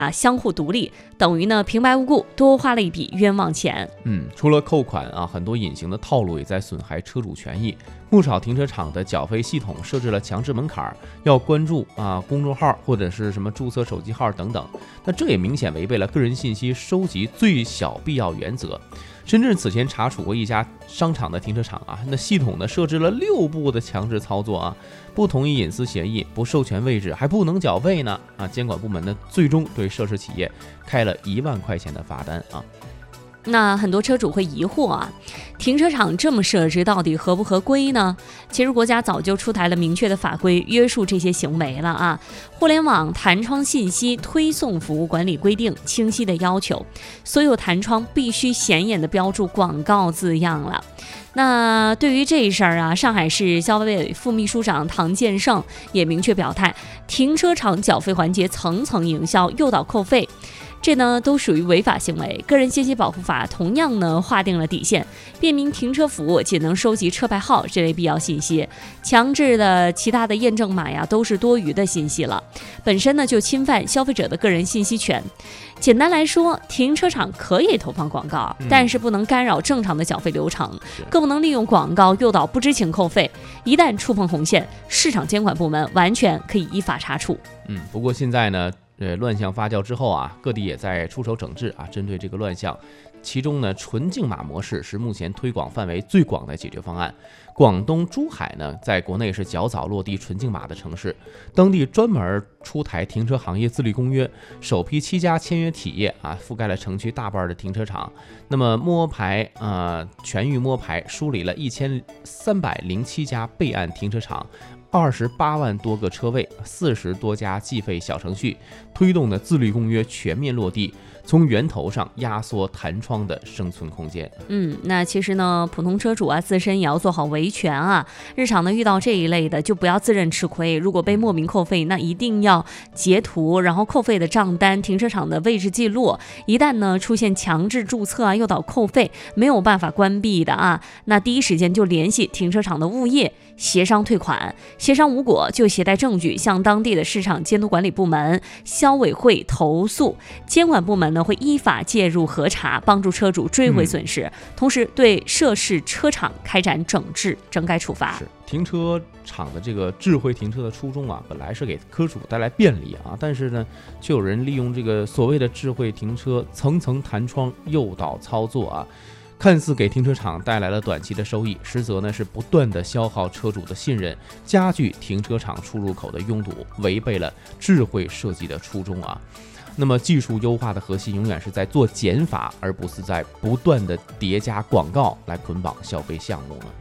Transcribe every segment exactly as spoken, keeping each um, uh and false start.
啊，相互独立，等于呢平白无故多花了一笔冤枉钱。 嗯，除了扣款啊，很多隐形的套路也在损害车主权益。不少停车场的缴费系统设置了强制门槛，要关注啊公众号或者是什么注册手机号等等。那这也明显违背了个人信息收集最小必要原则。深圳此前查处过一家商场的停车场啊，那系统呢设置了六步的强制操作啊，不同意隐私协议，不授权位置，还不能缴费呢啊！监管部门呢最终对涉事企业开了一万块钱的罚单啊。 那很多车主会疑惑啊，停车场这么设置到底合不合规呢？其实国家早就出台了明确的法规约束这些行为了啊。互联网弹窗信息推送服务管理规定清晰的要求，所有弹窗必须显眼的标注广告字样了。那对于这事儿啊，上海市消委会副秘书长唐建胜也明确表态，停车场缴费环节层层营销、诱导扣费，这呢都属于违法行为。个人信息保护法同样呢划定了底线，便民停车服务仅能收集车牌号这类必要信息，强制的其他的验证码呀都是多余的信息了，本身呢就侵犯消费者的个人信息权。简单来说，停车场可以投放广告， 嗯、 但是不能干扰正常的缴费流程，更不能利用广告诱导不知情扣费。一旦触碰红线，市场监管部门完全可以依法查处。 嗯，不过现在呢，呃，乱象发酵之后啊，各地也在出手整治啊，针对这个乱象。其中呢，纯净码模式是目前推广范围最广的解决方案。广东珠海呢，在国内是较早落地纯净码的城市，当地专门出台停车行业自律公约，首批七家签约企业啊，覆盖了城区大半的停车场。那么摸排呃全域摸排梳理了一千三百零七家备案停车场。二十八万多个车位，四十多家计费小程序，推动的自律公约全面落地，从源头上压缩弹窗的生存空间。 嗯，那其实呢，普通车主啊，自身也要做好维权啊。日常呢遇到这一类的，就不要自认吃亏。如果被莫名扣费，那一定要截图，然后扣费的账单、停车场的位置记录。一旦呢出现强制注册啊、诱导扣费，没有办法关闭的啊，那第一时间就联系停车场的物业协商退款。协商无果，就携带证据向当地的市场监督管理部门、消委会投诉，监管部门呢会依法介入核查，帮助车主追回损失，嗯、同时对涉事车厂开展整治、整改处罚。 是停车场的这个智慧停车的初衷啊，本来是给车主带来便利啊，但是呢，却有人利用这个所谓的智慧停车层层弹窗诱导操作啊。看似给停车场带来了短期的收益，实则呢是不断的消耗车主的信任，加剧停车场出入口的拥堵，违背了智慧设计的初衷啊。那么技术优化的核心永远是在做减法，而不是在不断的叠加广告来捆绑消费项目呢。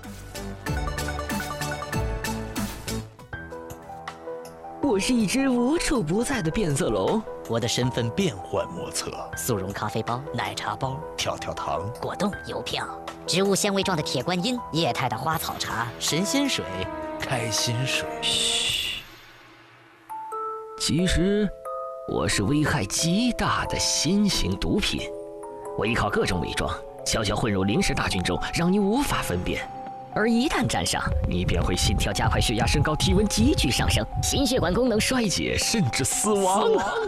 我是一只无处不在的变色龙， 我的身份变幻莫测， 速溶咖啡包、奶茶包、 跳跳糖、 果冻、邮票、植物纤维状的铁观音、液态的花草茶、 神仙水、开心水。 嘘，其实我是危害极大的新型毒品，我依靠各种伪装，悄悄混入临时大军中，让你无法分辨。而一旦沾上，你便会心跳加快、血压升高、体温急剧上升、心血管功能衰竭，甚至死亡。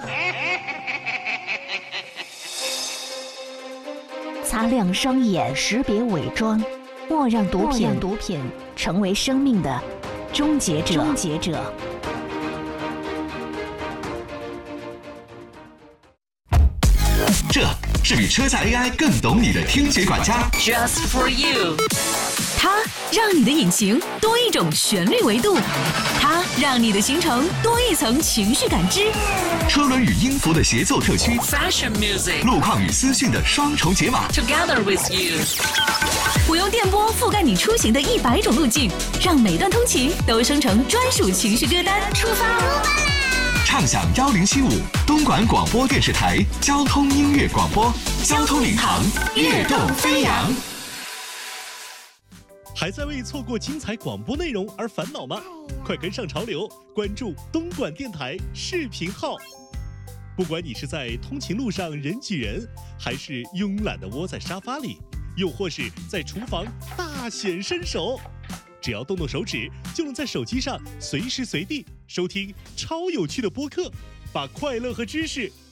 擦亮双眼，识别伪装，莫让毒品毒品成为生命的终结者。终结者。 这是比车载 A I 更懂你的听觉管家 ，Just for you。 它让你的引擎多一种旋律维度，它让你的行程多一层情绪感知。 车轮与音符的协奏特区 ，Fashion music， 路况与资讯的双重解码 ，Together with you。 我用电波覆盖你出行的一百种路径，让每段通勤都生成专属情绪歌单。出发！ 畅享幺零七五东莞广播电视台交通音乐广播，交通领航，跃动飞扬。 还在为错过精彩广播内容而烦恼吗？快跟上潮流，关注东莞电台视频号。不管你是在通勤路上人挤人，还是慵懒地窝在沙发里，又或是在厨房大显身手，只要动动手指，就能在手机上随时随地收听超有趣的播客。 把快乐和知识